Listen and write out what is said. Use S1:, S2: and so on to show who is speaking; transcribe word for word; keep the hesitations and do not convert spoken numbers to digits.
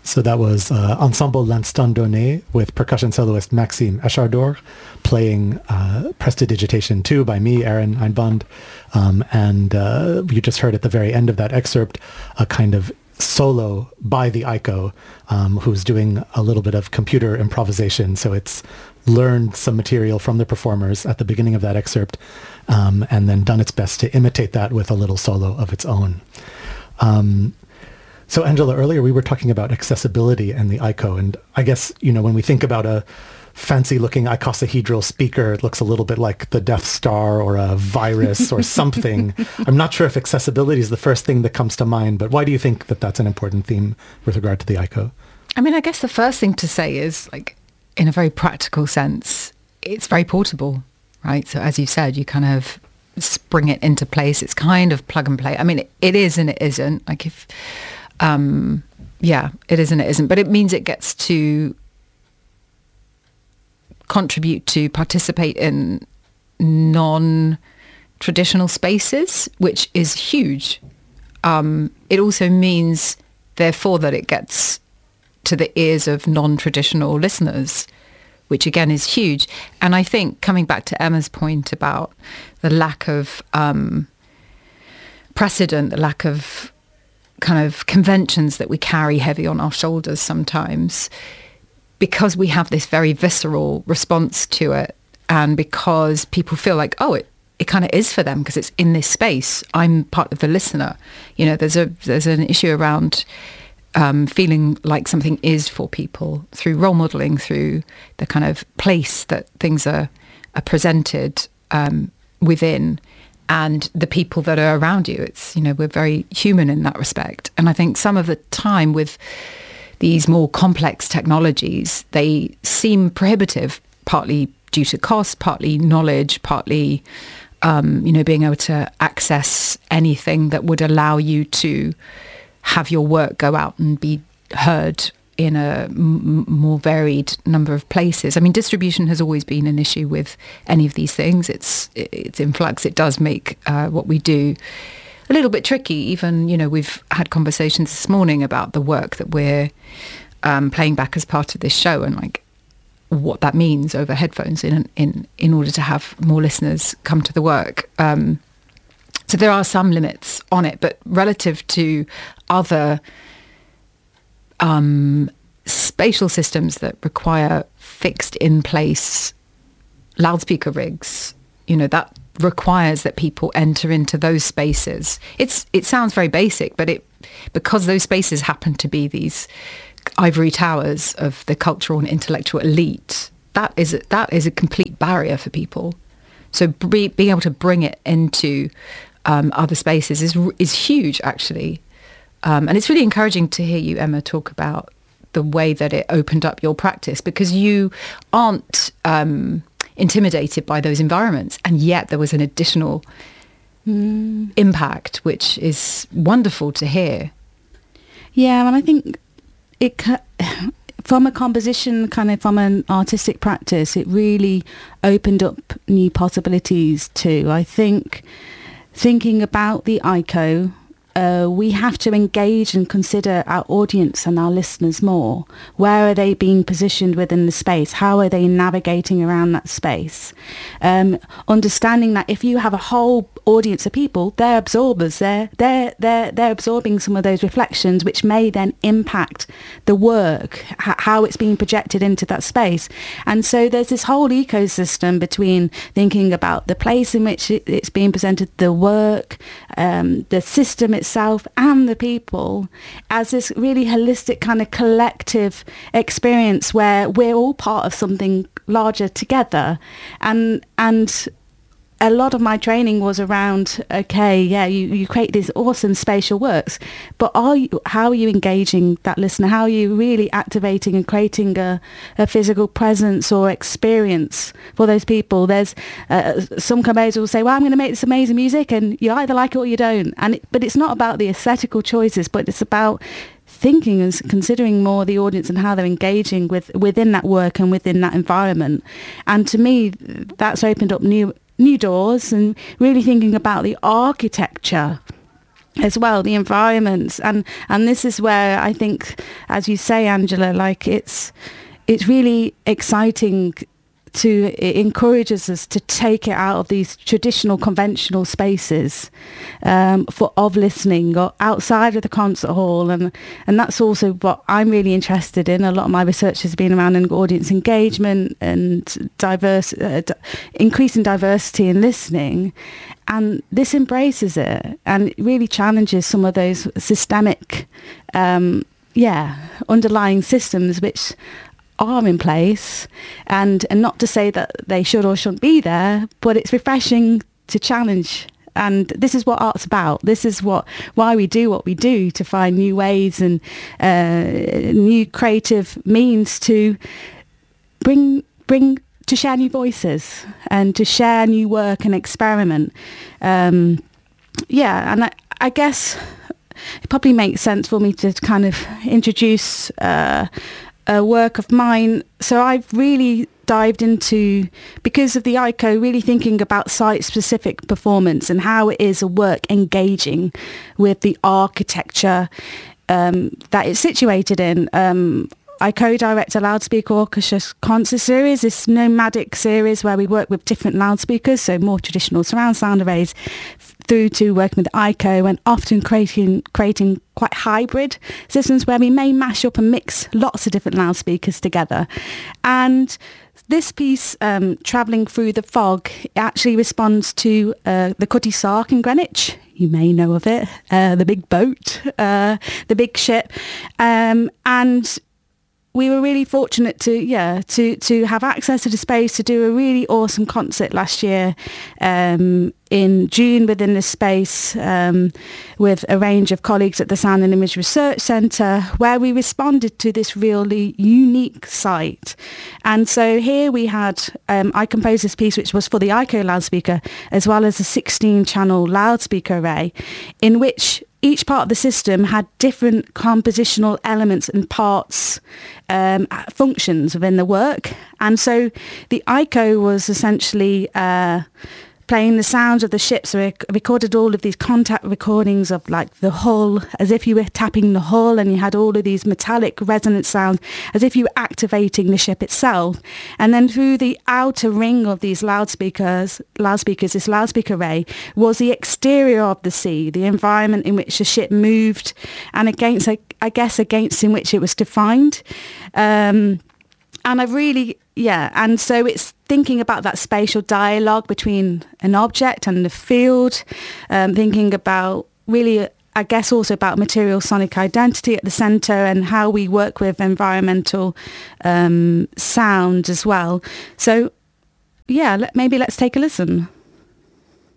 S1: So that was uh, Ensemble L'Instant Donné with percussion soloist Maxime Echardor playing uh, Prestidigitation two by me, Aaron Einbond. Um, and uh, you just heard at the very end of that excerpt a kind of solo by the Aiko, um, who's doing a little bit of computer improvisation. So it's learned some material from the performers at the beginning of that excerpt, um, and then done its best to imitate that with a little solo of its own. Um, So, Angela, earlier we were talking about accessibility and the Aiko, and I guess, you know, when we think about a fancy-looking icosahedral speaker, it looks a little bit like the Death Star or a virus or something. I'm not sure if accessibility is the first thing that comes to mind, but why do you think that that's an important theme with regard to the Aiko?
S2: I mean, I guess the first thing to say is, like, in a very practical sense, it's very portable, right? So as you said, you kind of spring it into place. It's kind of plug and play. I mean, it, it is and it isn't. Like if... Um, yeah, it is and it isn't, but it means it gets to contribute to participate in non-traditional spaces, which is huge. Um, it also means, therefore, that it gets to the ears of non-traditional listeners, which again is huge. And I think, coming back to Emma's point about the lack of um, precedent, the lack of kind of conventions that we carry heavy on our shoulders sometimes, because we have this very visceral response to it, and because people feel like, oh, it, it kind of is for them because it's in this space. I'm part of the listener. You know, there's a there's an issue around um, feeling like something is for people through role modeling, through the kind of place that things are, are presented um, within, and the people that are around you. It's, you know, we're very human in that respect. And I think some of the time with these more complex technologies, they seem prohibitive, partly due to cost, partly knowledge, partly, um, you know, being able to access anything that would allow you to have your work go out and be heard in a m- more varied number of places. I mean, distribution has always been an issue with any of these things. It's it's in flux. It does make uh, what we do a little bit tricky. Even, you know, we've had conversations this morning about the work that we're um, playing back as part of this show, and like what that means over headphones in in in order to have more listeners come to the work. Um, so there are some limits on it, but relative to other Um, spatial systems that require fixed in place loudspeaker rigs, you know, that requires that people enter into those spaces. It's it sounds very basic, but it because those spaces happen to be these ivory towers of the cultural and intellectual elite, that is that is a complete barrier for people. So be, being able to bring it into um, other spaces is is huge, actually. Um, and it's really encouraging to hear you, Emma, talk about the way that it opened up your practice, because you aren't um, intimidated by those environments. And yet there was an additional mm. impact, which is wonderful to hear.
S3: Yeah, and I think it from a composition, kind of from an artistic practice, it really opened up new possibilities too. I think thinking about the Aiko, Uh, we have to engage and consider our audience and our listeners more. Where are they being positioned within the space? How are they navigating around that space? Um, understanding that if you have a whole audience of people, they're absorbers. They're they're they're they're absorbing some of those reflections, which may then impact the work, h- how it's being projected into that space. And so there's this whole ecosystem between thinking about the place in which it, it's being presented, the work, um, the system itself, and the people, as this really holistic kind of collective experience where we're all part of something larger together. And and a lot of my training was around, okay, yeah, you, you create these awesome spatial works, but are you, how are you engaging that listener? How are you really activating and creating a, a physical presence or experience for those people? There's uh, some composers will say, well, I'm going to make this amazing music, and you either like it or you don't. And it, but it's not about the aesthetical choices, but it's about thinking and considering more the audience and how they're engaging with within that work and within that environment. And to me, that's opened up new new doors, and really thinking about the architecture as well, the environments, and and this is where I think, as you say, Angela, like it's it's really exciting to, it encourages us to take it out of these traditional conventional spaces um, for of listening or outside of the concert hall, and and that's also what I'm really interested in. A lot of my research has been around audience engagement and diverse, uh, d- increasing diversity in listening, and this embraces it and it really challenges some of those systemic, um, yeah, underlying systems which are in place, and and not to say that they should or shouldn't be there, but it's refreshing to challenge. And this is what art's about. This is what why we do what we do, to find new ways and uh, new creative means to bring bring to share new voices and to share new work and experiment. Um, yeah, and I, I guess it probably makes sense for me to kind of introduce uh, a work of mine. So I've really dived into, because of the I C O, really thinking about site-specific performance and how it is a work engaging with the architecture um, that it's situated in. Um, I co-direct a loudspeaker orchestra concert series, this nomadic series where we work with different loudspeakers, so more traditional surround sound arrays, through to working with I C O and often creating creating quite hybrid systems where we may mash up and mix lots of different loudspeakers together. And this piece, um, Travelling Through the Fog, actually responds to uh, the Cutty Sark in Greenwich. You may know of it, uh, the big boat, uh, the big ship. Um, and we were really fortunate to, yeah, to, to have access to the space to do a really awesome concert last year um, in June within this space um, with a range of colleagues at the Sound and Image Research Centre, where we responded to this really unique site. And so here we had, um, I composed this piece which was for the I C O loudspeaker, as well as a sixteen channel loudspeaker array, in which each part of the system had different compositional elements and parts, um, functions within the work. And so the I C O was essentially uh, playing the sounds of the ship. So it recorded all of these contact recordings of like the hull, as if you were tapping the hull, and you had all of these metallic resonant sounds as if you were activating the ship itself. And then through the outer ring of these loudspeakers, loudspeakers, this loudspeaker array was the exterior of the sea, the environment in which the ship moved, and against, I guess, against in which it was defined. Um, and I've really, yeah, and so it's thinking about that spatial dialogue between an object and the field, um, thinking about really, I guess, also about material sonic identity at the centre and how we work with environmental um, sound as well. So, yeah, let, maybe let's take a listen.